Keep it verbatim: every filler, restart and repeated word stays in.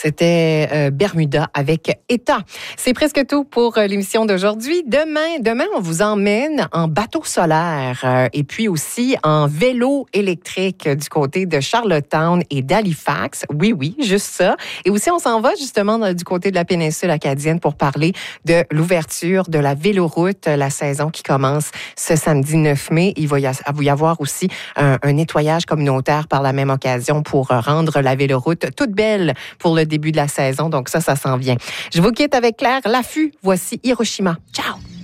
C'était euh, Bermuda avec État. C'est presque tout pour euh, l'émission d'aujourd'hui. Demain, demain, on vous emmène en bateau solaire euh, et puis aussi en vélo électrique du côté de Charlottetown et d'Halifax. Oui, oui, juste ça. Et aussi, on s'en va justement dans, du côté de la péninsule acadienne pour parler de l'ouverture de la véloroute, la saison qui commence ce samedi neuf mai. Il va y, a, va y avoir aussi un, un nettoyage communautaire par la même occasion pour rendre la véloroute toute belle pour le début de la saison. Donc ça, ça s'en vient. Je vous quitte avec Claire Laffut. Voici Hiroshima. Ciao!